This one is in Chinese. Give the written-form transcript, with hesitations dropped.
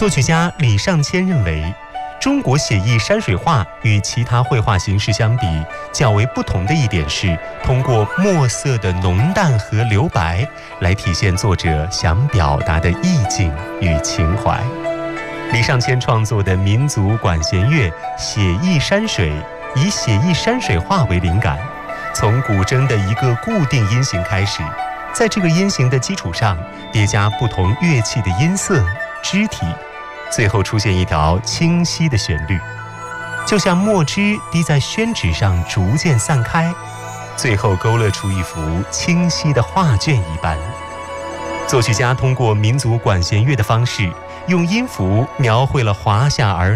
作曲家李尚谦认为，中国写意山水画与其他绘画形式相比，较为不同的一点是，通过墨色的浓淡和留白来体现作者想表达的意境与情怀。李尚谦创作的民族管弦乐写意山水，以写意山水画为灵感，从古筝的一个固定音型开始，在这个音型的基础上叠加不同乐器的音色、肢体，最后出现一条清晰的旋律，就像墨汁滴在宣纸上逐渐散开，最后勾勒出一幅清晰的画卷一般。作曲家通过民族管弦乐的方式，用音符描绘了华夏儿